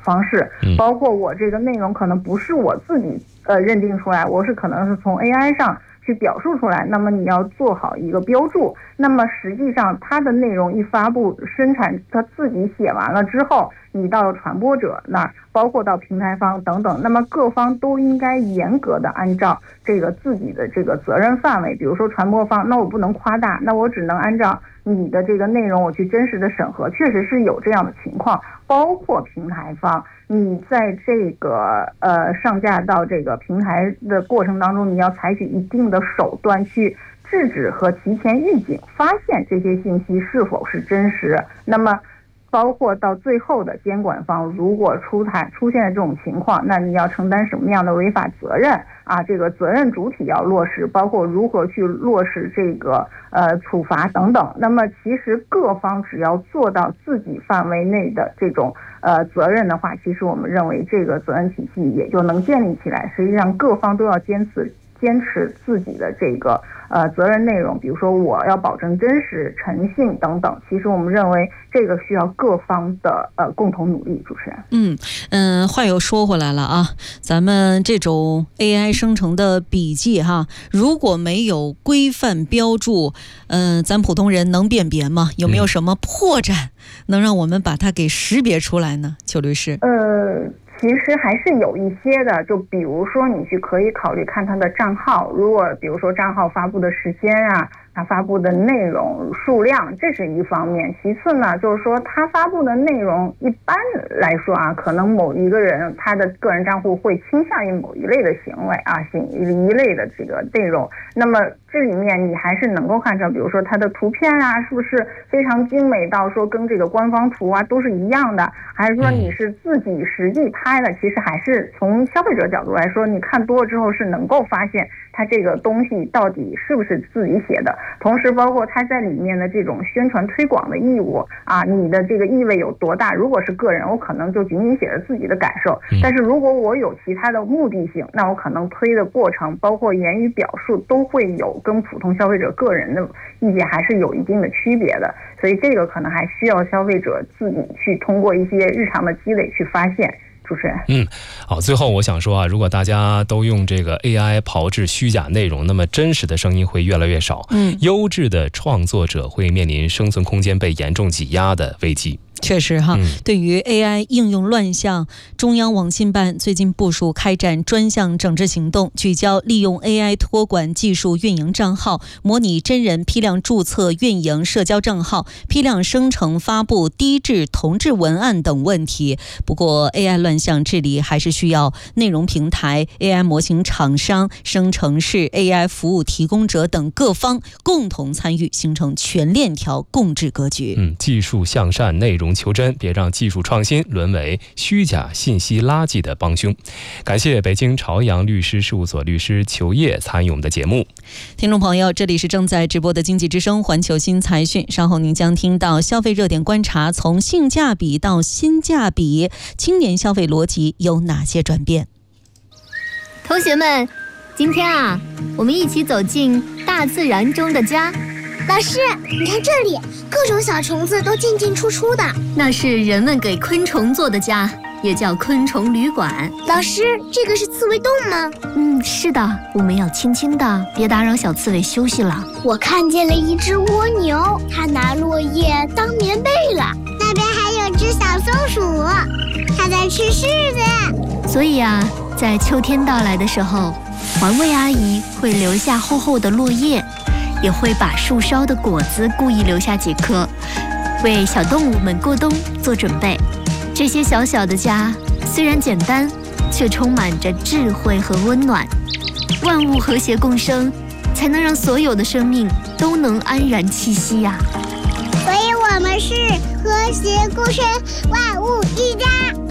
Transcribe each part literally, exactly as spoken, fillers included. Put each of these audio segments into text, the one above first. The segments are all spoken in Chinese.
方式，包括我这个内容可能不是我自己呃认定出来，我是可能是从 A I 上去表述出来，那么你要做好一个标注。那么实际上它的内容一发布生产，它自己写完了之后，你到传播者那儿，包括到平台方等等，那么各方都应该严格的按照这个自己的这个责任范围，比如说传播方，那我不能夸大，那我只能按照你的这个内容我去真实的审核，确实是有这样的情况。包括平台方，你在这个呃上架到这个平台的过程当中，你要采取一定的手段去制止和提前预警，发现这些信息是否是真实。那么包括到最后的监管方，如果出台出现了这种情况，那你要承担什么样的违法责任啊？这个责任主体要落实，包括如何去落实这个呃处罚等等。那么其实各方只要做到自己范围内的这种呃责任的话，其实我们认为这个责任体系也就能建立起来。实际上各方都要坚持坚持自己的这个呃责任内容，比如说我要保证真实、诚信等等。其实我们认为这个需要各方的呃共同努力。主持人， 嗯嗯，话又说回来了啊，咱们这种 A I 生成的笔记哈，如果没有规范标注，嗯、呃，咱普通人能辨别吗？有没有什么破绽能让我们把它给识别出来呢？邱律师， 呃。其实还是有一些的，就比如说你去可以考虑看他的账号，如果比如说账号发布的时间啊，他发布的内容数量，这是一方面。其次呢，就是说他发布的内容一般来说啊，可能某一个人他的个人账户会倾向于某一类的行为啊，一类的这个内容。那么这里面你还是能够看出，比如说他的图片啊，是不是非常精美到说跟这个官方图啊都是一样的，还是说你是自己实际拍的？其实还是从消费者角度来说，你看多了之后是能够发现他这个东西到底是不是自己写的。同时包括他在里面的这种宣传推广的义务啊，你的这个意味有多大？如果是个人，我可能就仅仅写了自己的感受，但是如果我有其他的目的性，那我可能推的过程包括言语表述都会有跟普通消费者个人的意见还是有一定的区别的，所以这个可能还需要消费者自己去通过一些日常的积累去发现。主持人， 嗯，好，最后我想说啊，如果大家都用这个 A I 炮制虚假内容，那么真实的声音会越来越少，嗯，优质的创作者会面临生存空间被严重挤压的危机。 确实哈、嗯，对于 A I 应用乱象，中央网信办最近部署开展专项整治行动，聚焦利用 A I 托管技术运营账号，模拟真人批量注册运营社交账号，批量生成发布低质同质文案等问题。不过 A I 乱象治理还是需要内容平台、A I 模型厂商、生成式 A I 服务提供者等各方共同参与，形成全链条共治格局。 嗯，技术向善，内容求真，别让技术创新沦为虚假信息垃圾的帮凶。感谢北京朝阳律师事务所律师裘烨参与我们的节目。 听众朋友，这里是正在直播的经济之声环球新财讯，稍后您将听到消费热点观察，从性价比到新价比，青年消费逻辑有哪些转变？ 同学们，今天啊，我们一起走进大自然中的家。 老师，你看这里，各种小虫子都进进出出的， 那是人们给昆虫做的家，也叫昆虫旅馆。 老师，这个是刺猬洞吗？ 嗯，是的，我们要轻轻的，别打扰小刺猬休息了。 我看见了一只蜗牛，它拿落叶当棉被了。那边还有只小松鼠，它在吃柿子。 所以啊，在秋天到来的时候，环卫阿姨会留下厚厚的落叶，也会把树梢的果子故意留下几颗，为小动物们过冬做准备。这些小小的家虽然简单，却充满着智慧和温暖。万物和谐共生，才能让所有的生命都能安然栖息呀、啊。 所以我们是和谐共生，万物一家。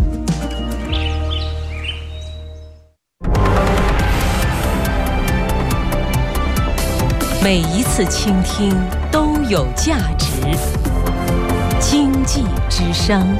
每一次倾听都有价值。经济之声。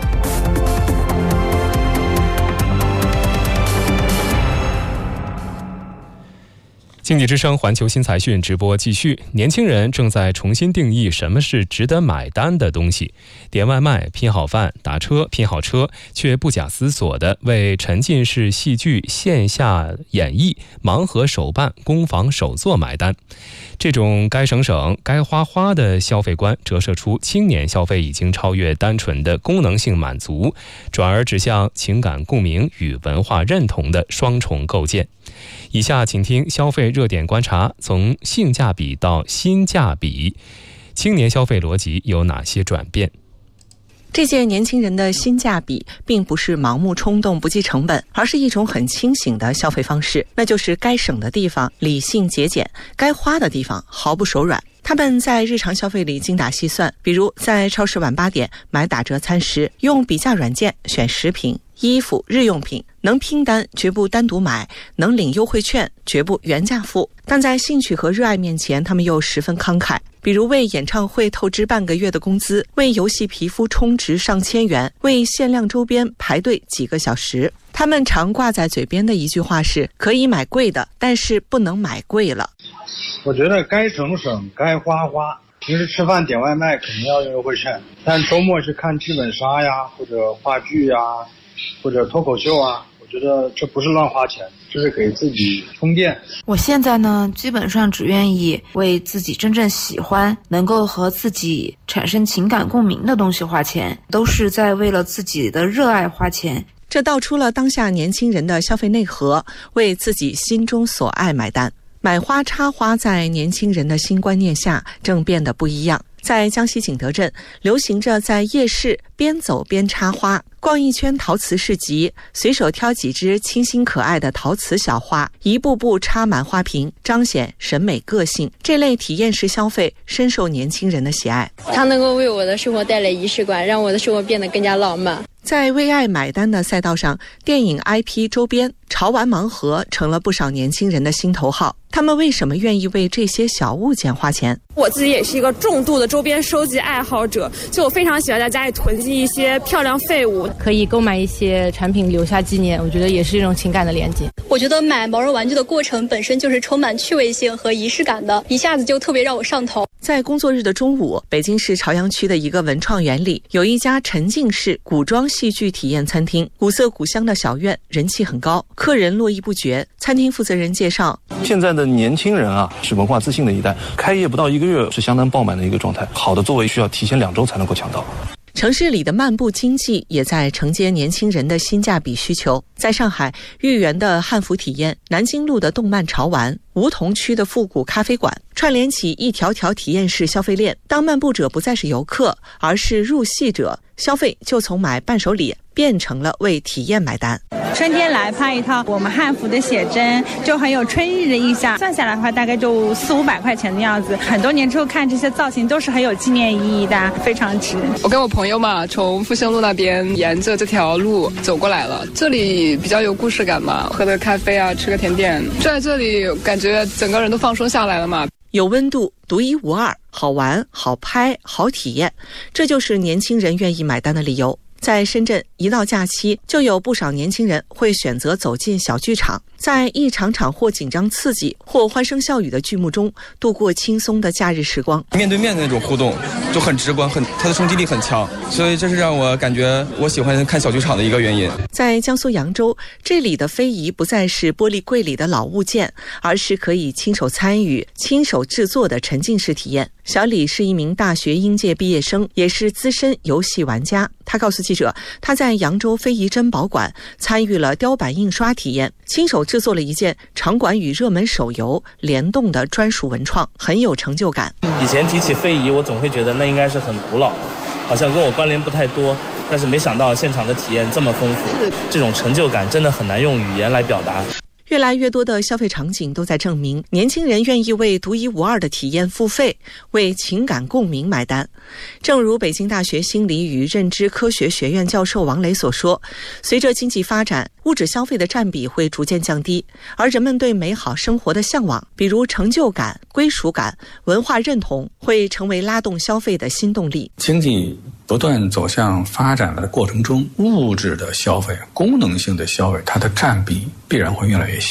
经济之声环球新财讯直播继续，年轻人正在重新定义什么是值得买单的东西。点外卖拼好饭，打车拼好车，却不假思索地为沉浸式戏剧线下演绎、盲盒手办、工坊手作买单。这种该省省该花花的消费观，折射出青年消费已经超越单纯的功能性满足，转而指向情感共鸣与文化认同的双重构建。以下请听消费热点观察，从性价比到新价比，青年消费逻辑有哪些转变？ 这届年轻人的新价比并不是盲目冲动不计成本，而是一种很清醒的消费方式，那就是该省的地方理性节俭，该花的地方毫不手软。他们在日常消费里精打细算，比如在超市晚八点买打折餐时，用比价软件选食品、衣服、日用品，能拼单绝不单独买，能领优惠券绝不原价付。但在兴趣和热爱面前，他们又十分慷慨，比如为演唱会透支半个月的工资，为游戏皮肤充值上千元，为限量周边排队几个小时。他们常挂在嘴边的一句话是：可以买贵的，但是不能买贵了。 我觉得该省省，该花花。平时吃饭点外卖肯定要用优惠券，但周末去看剧本杀呀，或者话剧呀，或者脱口秀啊，我觉得这不是乱花钱，这是给自己充电。 我现在呢，基本上只愿意为自己真正喜欢、能够和自己产生情感共鸣的东西花钱，都是在为了自己的热爱花钱。 这道出了当下年轻人的消费内核，为自己心中所爱买单。买花插花在年轻人的新观念下正变得不一样。在江西景德镇，流行着在夜市边走边插花，逛一圈陶瓷市集，随手挑几只清新可爱的陶瓷小花，一步步插满花瓶，彰显审美个性。这类体验式消费深受年轻人的喜爱， 它能够为我的生活带来仪式感，让我的生活变得更加浪漫。 在为爱买单的赛道上，电影 I P 周边、潮玩盲盒成了不少年轻人的心头好。他们为什么愿意为这些小物件花钱？ 我自己也是一个重度的周边收集爱好者，就我非常喜欢在家里囤积一些漂亮废物， 可以购买一些产品留下纪念，我觉得也是一种情感的连接。 我觉得买毛绒玩具的过程本身就是充满趣味性和仪式感的，一下子就特别让我上头。 在工作日的中午，北京市朝阳区的一个文创园里，有一家沉浸式古装戏剧体验餐厅，古色古香的小院人气很高，客人络绎不绝。餐厅负责人介绍， 现在的年轻人啊，是文化自信的一代，开业不到一个月是相当爆满的一个状态，好的座位需要提前两周才能够抢到。 城市里的漫步经济也在承接年轻人的新价比需求。在上海豫园的汉服体验，南京路的动漫潮玩，梧桐区的复古咖啡馆，串联起一条条体验式消费链。当漫步者不再是游客，而是入戏者，消费就从买伴手礼变成了为体验买单。 春天来拍一套我们汉服的写真，就很有春意的印象，算下来的话大概就四五百块钱的样子。很多年之后看这些造型都是很有纪念意义的，非常值。 我跟我朋友嘛，从复兴路那边沿着这条路走过来了，这里比较有故事感嘛，喝个咖啡啊，吃个甜点，在这里感觉整个人都放松下来了嘛。 有温度，独一无二，好玩、好拍、好体验，这就是年轻人愿意买单的理由。在深圳，一到假期，就有不少年轻人会选择走进小剧场，在一场场或紧张刺激、或欢声笑语的剧目中，度过轻松的假日时光。 面对面的那种互动就很直观，很它的冲击力很强，所以这是让我感觉我喜欢看小剧场的一个原因。 在江苏扬州，这里的非遗不再是玻璃柜里的老物件，而是可以亲手参与、亲手制作的沉浸式体验。小李是一名大学应届毕业生，也是资深游戏玩家。他告诉记者，他在扬州非遗珍宝馆参与了雕版印刷体验，亲手制作了一件场馆与热门手游联动的专属文创，很有成就感。 以前提起非遗，我总会觉得那应该是很古老，好像跟我关联不太多，但是没想到现场的体验这么丰富，这种成就感真的很难用语言来表达。 越来越多的消费场景都在证明，年轻人愿意为独一无二的体验付费，为情感共鸣买单。正如北京大学心理与认知科学学院教授王雷所说，随着经济发展，物质消费的占比会逐渐降低，而人们对美好生活的向往，比如成就感、归属感、文化认同，会成为拉动消费的新动力。 经济不断走向发展的过程中，物质的消费、功能性的消费，它的占比必然会越来越小。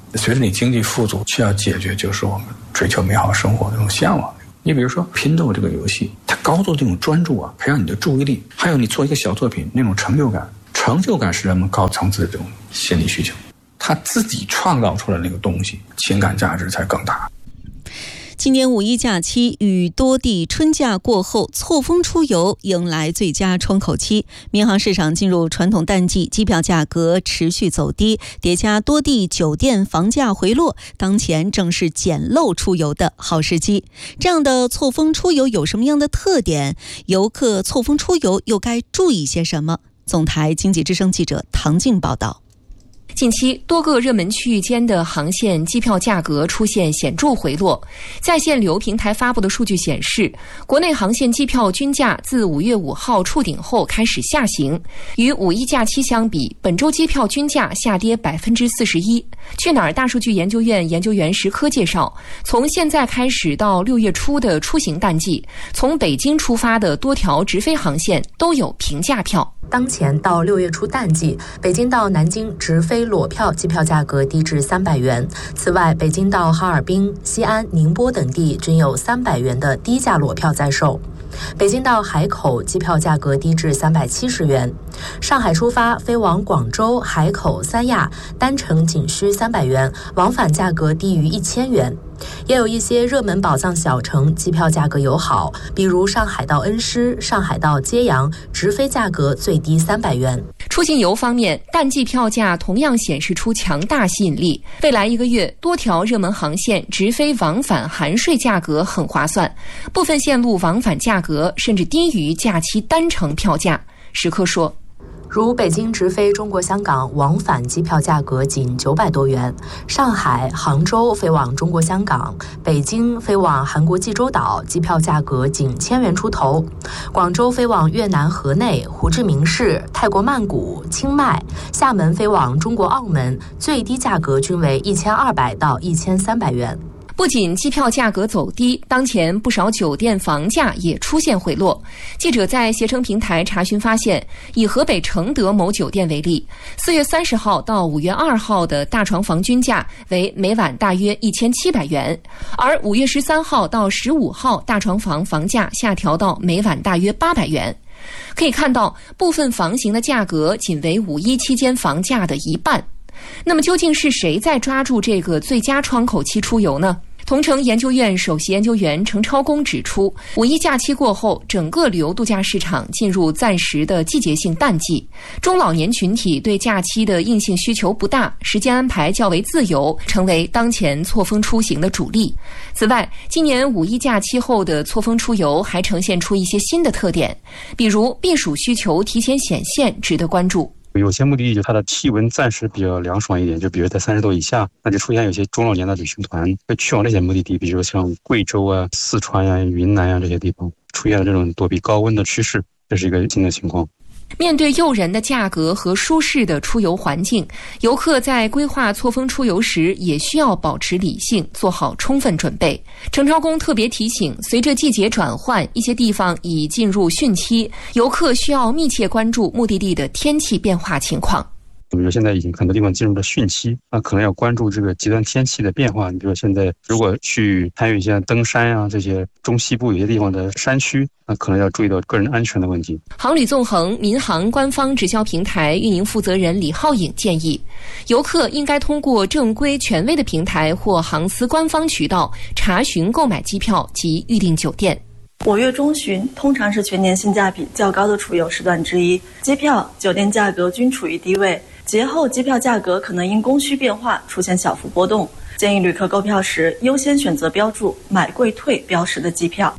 随着你经济富足，需要解决就是我们追求美好生活的那种向往。你比如说拼斗这个游戏，它高度这种专注啊，培养你的注意力，还有你做一个小作品那种成就感，成就感是人们高层次的这种心理需求，他自己创造出来的那个东西，情感价值才更大。 今年五一假期与多地春假过后，错峰出游迎来最佳窗口期。民航市场进入传统淡季，机票价格持续走低，叠加多地酒店房价回落，当前正是捡漏出游的好时机。这样的错峰出游有什么样的特点？游客错峰出游又该注意些什么？总台经济之声记者唐静报道。 近期多个热门区域间的航线机票价格出现显著回落。在线旅游平台发布的数据显示，国内航线机票均价自五月五号触顶后开始下行，与五一假期相比，本周机票均价下跌百分之四十一。去哪儿大数据研究院研究员石科介绍，从现在开始到六月初的出行淡季，从北京出发的多条直飞航线都有平价票。 当前到六月初淡季，北京到南京直飞裸票机票价格低至三百元。此外，北京到哈尔滨、西安、宁波等地均有三百元的低价裸票在售。北京到海口机票价格低至三百七十元。上海出发飞往广州、海口、三亚，单程仅需三百元，往返价格低于一千元。也有一些热门宝藏小城机票价格友好，比如上海到恩施、上海到揭阳，直飞价格最低三百元。 出行游方面，淡季票价同样显示出强大吸引力。未来一个月，多条热门航线直飞往返含税价格很划算，部分线路往返价格甚至低于假期单程票价。石科说， 如北京直飞中国香港往返机票价格仅九百多元，上海、杭州飞往中国香港，北京飞往韩国济州岛机票价格仅千元出头，广州飞往越南河内、胡志明市、泰国曼谷、清迈，厦门飞往中国澳门，最低价格均为一千二百到一千三百元。 不仅机票价格走低，当前不少酒店房价也出现回落。记者在携程平台查询发现，以河北承德某酒店为例，四月三十号到五月二号的大床房均价为每晚大约一千七百元，而五月十三号到十五号大床房房价下调到每晚大约八百元。可以看到，部分房型的价格仅为五一期间房价的一半。那么究竟是谁在抓住这个最佳窗口期出游呢？同城研究院首席研究员程超公指出，五一假期过后，整个旅游度假市场进入暂时的季节性淡季，中老年群体对假期的硬性需求不大，时间安排较为自由，成为当前错峰出行的主力。此外，今年五一假期后的错峰出游还呈现出一些新的特点，比如避暑需求提前显现，值得关注。 有些目的地就它的气温暂时比较凉爽一点，就比如在三十度以下，那就出现有些中老年的旅行团会去往这些目的地，比如像贵州啊、四川呀、啊、云南呀、啊、这些地方，出现了这种躲避高温的趋势，这是一个新的情况。 面对诱人的价格和舒适的出游环境，游客在规划错峰出游时也需要保持理性，做好充分准备。程超公特别提醒，随着季节转换，一些地方已进入汛期，游客需要密切关注目的地的天气变化情况。 比如说现在已经很多地方进入了汛期，那可能要关注这个极端天气的变化。你比如说现在如果去参与一些登山啊，这些中西部有些地方的山区，那可能要注意到个人安全的问题。 航旅纵横民航官方直销平台运营负责人李浩颖建议，游客应该通过正规权威的平台或航司官方渠道查询购买机票及预订酒店。 五月中旬通常是全年性价比较高的出游时段之一，机票、酒店价格均处于低位。节后机票价格可能因供需变化出现小幅波动，建议旅客购票时优先选择标注买贵退标识的机票。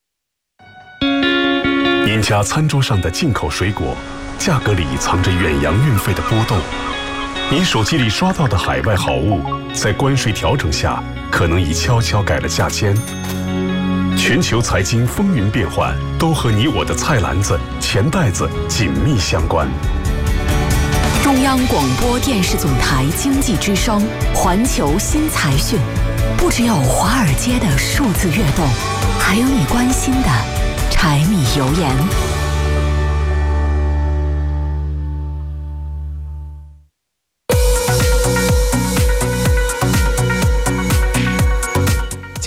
您家餐桌上的进口水果，价格里藏着远洋运费的波动。您手机里刷到的海外好物，在关税调整下，可能已悄悄改了价签。全球财经风云变幻，都和你我的菜篮子、钱袋子紧密相关。 中央广播电视总台经济之声环球新财讯，不只有华尔街的数字跃动，还有你关心的柴米油盐。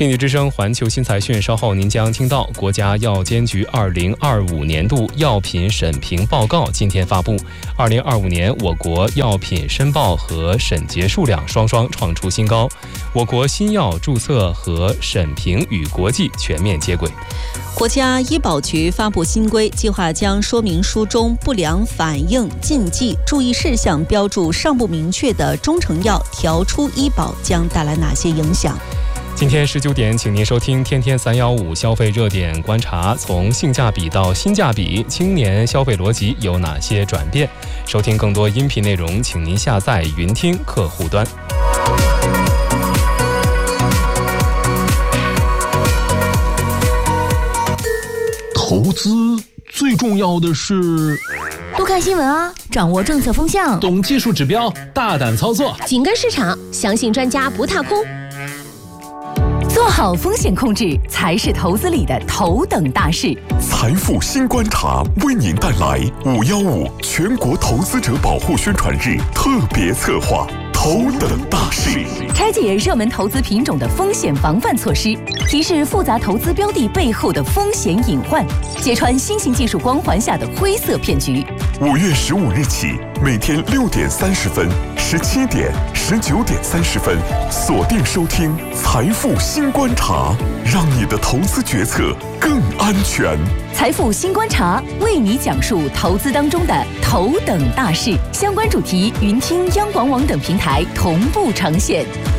经济之声环球新财讯，稍后您将听到国家药监局二零二五年度药品审评报告今天发布。二零二五年，我国药品申报和审结数量双双创出新高，我国新药注册和审评与国际全面接轨。 国家医保局发布新规，计划将说明书中不良反应、禁忌、注意事项标注尚不明确的中成药调出医保将带来哪些影响？ 今天十九点，请您收听天天三幺五消费热点观察，从性价比到新价比，青年消费逻辑有哪些转变？收听更多音频内容，请您下载云听客户端。 投资最重要的是多看新闻啊，掌握政策风向， 懂技术指标，大胆操作， 紧跟市场，相信专家不踏空。做好风险控制才是投资里的头等大事。 财富新观察为您带来五一五全国投资者保护宣传日特别策划头等大事， 拆解热门投资品种的风险防范措施，提示复杂投资标的背后的风险隐患，揭穿新型技术光环下的灰色骗局。 五月十五日起，每天六点三十分、十七点、十九点三十分，锁定收听财富新观察，让你的投资决策更安全。 财富新观察为你讲述投资当中的头等大事，相关主题云听央广网等平台同步呈现。